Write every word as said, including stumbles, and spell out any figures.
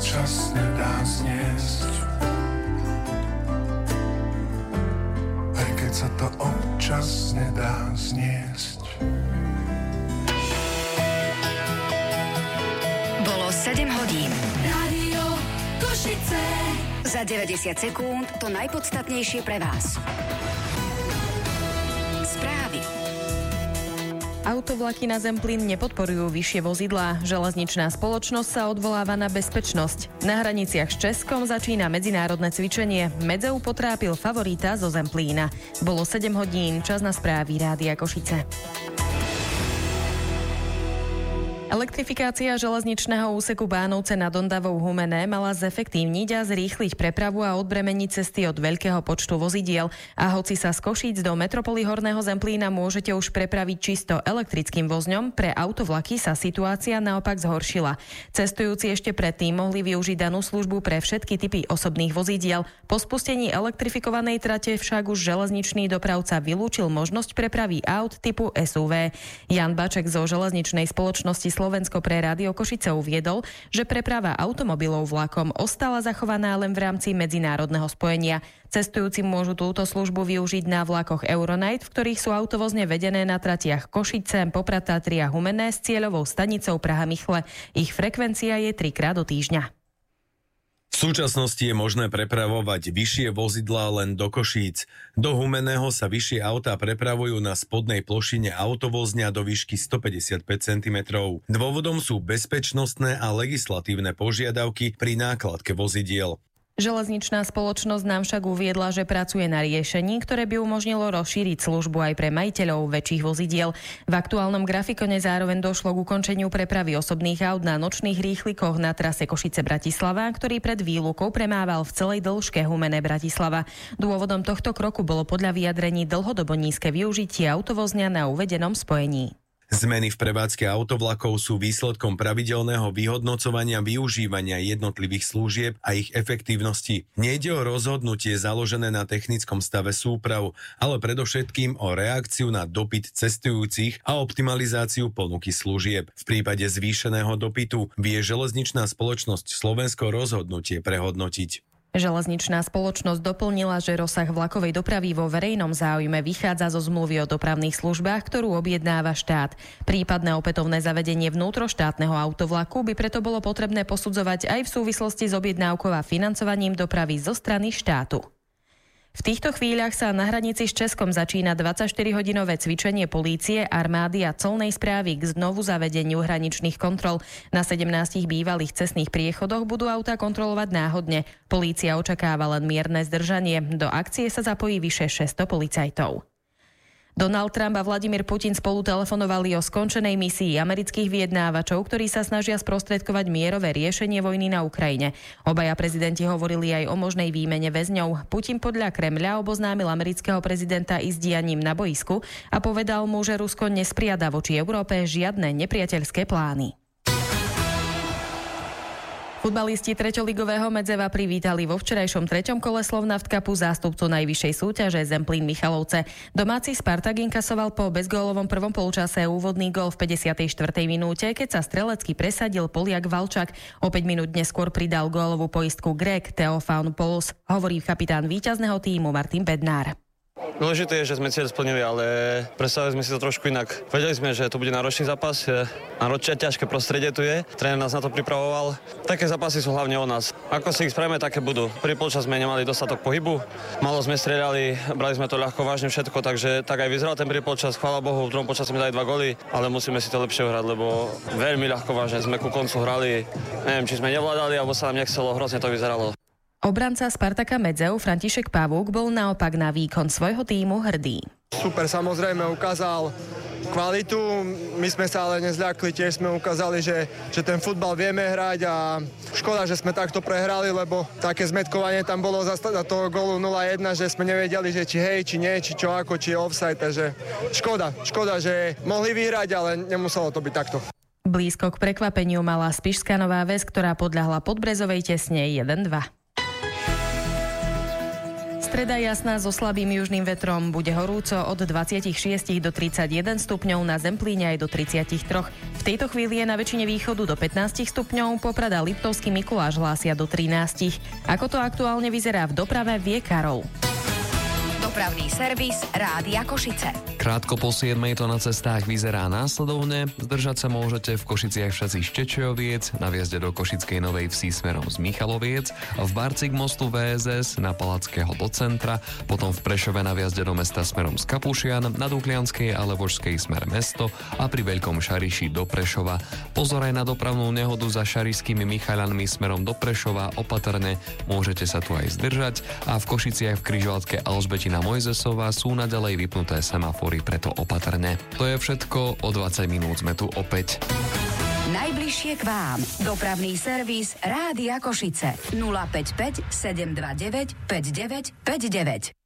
občas nedá zniesť. Aj keď sa to občas nedá zniesť. Bolo sedem hodín. Rádio Košice. Za deväťdesiat sekúnd to najpodstatnejšie pre vás. Správy. Autovlaky na Zemplín nepodporujú vyššie vozidlá. Železničná spoločnosť sa odvoláva na bezpečnosť. Na hraniciach s Českom začína medzinárodné cvičenie. Medzeu potrápil favorita zo Zemplína. Bolo sedem hodín, čas na správy Rádia Košice. Elektrifikácia železničného úseku Bánovce nad Ondavou Humenné mala zefektívniť a zrýchliť prepravu a odbremeniť cesty od veľkého počtu vozidiel. A hoci sa z Košíc do metropoly Horného Zemplína môžete už prepraviť čisto elektrickým vozňom, pre autovlaky sa situácia naopak zhoršila. Cestujúci ešte predtým mohli využiť danú službu pre všetky typy osobných vozidiel. Po spustení elektrifikovanej trate však už železničný dopravca vylúčil možnosť prepravy aut typu es ú vé. Jan Baček zo železničnej spoločnosti Slovensko pre Rádio Košice uviedol, že preprava automobilov vlakom ostala zachovaná len v rámci medzinárodného spojenia. Cestujúci môžu túto službu využiť na vlakoch Euronight, v ktorých sú autovozne vedené na tratiach Košice, Poprad, Tatry a Humenné s cieľovou stanicou Praha-Michle. Ich frekvencia je trikrát do týždňa. V súčasnosti je možné prepravovať vyššie vozidlá len do Košíc. Do Humenného sa vyššie autá prepravujú na spodnej plošine autovozňa do výšky stopäťdesiatpäť centimetrov. Dôvodom sú bezpečnostné a legislatívne požiadavky pri nákladke vozidiel. Železničná spoločnosť nám však uviedla, že pracuje na riešení, ktoré by umožnilo rozšíriť službu aj pre majiteľov väčších vozidiel. V aktuálnom grafikone zároveň došlo k ukončeniu prepravy osobných aut na nočných rýchlikoch na trase Košice-Bratislava, ktorý pred výlukou premával v celej dĺžke Humenné-Bratislava. Dôvodom tohto kroku bolo podľa vyjadrení dlhodobo nízke využitie autovozňa na uvedenom spojení. Zmeny v prevádzke autovlakov sú výsledkom pravidelného vyhodnocovania využívania jednotlivých služieb a ich efektívnosti. Nejde o rozhodnutie založené na technickom stave súprav, ale predovšetkým o reakciu na dopyt cestujúcich a optimalizáciu ponuky služieb. V prípade zvýšeného dopytu vie železničná spoločnosť Slovensko rozhodnutie prehodnotiť. Železničná spoločnosť doplnila, že rozsah vlakovej dopravy vo verejnom záujme vychádza zo zmluvy o dopravných službách, ktorú objednáva štát. Prípadné opätovné zavedenie vnútroštátneho autovlaku by preto bolo potrebné posudzovať aj v súvislosti s objednávkou a financovaním dopravy zo strany štátu. V týchto chvíľach sa na hranici s Českom začína dvadsaťštyrihodinové cvičenie polície, armády a colnej správy k znovu zavedeniu hraničných kontrol. Na sedemnástich bývalých cestných priechodoch budú autá kontrolovať náhodne. Polícia očakáva len mierne zdržanie. Do akcie sa zapojí vyše šesťsto policajtov. Donald Trump a Vladimír Putin spolu telefonovali o skončenej misii amerických vyjednávačov, ktorí sa snažia sprostredkovať mierové riešenie vojny na Ukrajine. Obaja prezidenti hovorili aj o možnej výmene väzňov. Putin podľa Kremľa oboznámil amerického prezidenta i s dianím na boisku a povedal mu, že Rusko nespriada voči Európe žiadne nepriateľské plány. Futbalisti treťoligového Medzeva privítali vo včerajšom treťom kole Slovnaft Cupu zástupcu najvyššej súťaže Zemplín Michalovce. Domáci Spartak inkasoval po bezgólovom prvom polčase úvodný gól v päťdesiatej štvrtej minúte, keď sa strelecky presadil Poliak Valčak. O päť minút neskôr pridal gólovú poistku Grek Theofanopoulos, hovorí kapitán víťazného tímu Martin Bednár. Dôležité je, že sme cieľ splnili, ale predstavili sme si to trošku inak. Vedeli sme, že to bude náročný zápas, náročné ťažké prostredie tu je. Tréner nás na to pripravoval. Také zápasy sú hlavne o nás. Ako si ich spravíme, také budú. Prvý polčas sme nemali dostatok pohybu, málo sme strieľali, brali sme to ľahko vážne všetko, takže tak aj vyzeral ten prvý polčas. Chvála Bohu, v druhom polčase sme dali dva góly, ale musíme si to lepšie hrať, lebo veľmi ľahko vážne sme ku koncu hrali. Neviem, či sme nevládali, alebo sa nám nechcelo, hrozne to vyzeralo. Obranca Spartaka Medzeu František Pavúk bol naopak na výkon svojho tímu hrdý. Super, samozrejme ukázal kvalitu, my sme sa ale nezľakli, tiež sme ukázali, že, že ten futbal vieme hrať a škoda, že sme takto prehrali, lebo také zmätkovanie tam bolo za, za toho gólu nula jedna, že sme nevedeli, že či hej, či nie, či čo ako, či je offside, takže škoda, škoda, že mohli vyhrať, ale nemuselo to byť takto. Blízko k prekvapeniu mala Spišská Nová Ves, ktorá podľahla Podbrezovej tesne jeden dva. Streda jasná so slabým južným vetrom, bude horúco od dvadsaťšesť do tridsaťjeden stupňov, na Zemplíne aj do tridsaťtri. V V tejto chvíli je na väčšine východu do pätnásť stupňov, Poprad a Liptovský Mikuláš hlásia do trinásť. Ako to aktuálne vyzerá v doprave, vie Karol. Dopravný servis Rádia Košice. Krátko po siedmej to na cestách vyzerá následovne. Zdržať sa môžete v Košiciach všetci z Čečoviec, na viazde do Košickej Novej Vsi smerom z Michaloviec, v Barci k mostu vé es es, na Palackého do centra, potom v Prešove na viazde do mesta smerom z Kapušian, na Duklianskej a Levočskej smer mesto a pri Veľkom Šariši do Prešova. Pozor aj na dopravnú nehodu za Šarišskými Michaľanmi smerom do Prešova, opatrne, môžete sa tu aj zdržať a v Košiciach v križovatke Alžbetina Mojzesová sú naďalej vypnuté semafory, preto opatrne. To je všetko, o dvadsať minút sme tu opäť. Najbližšie k vám. Dopravný servis Rádia Košice. nula päť päť sedem dva deväť päť deväť päť deväť.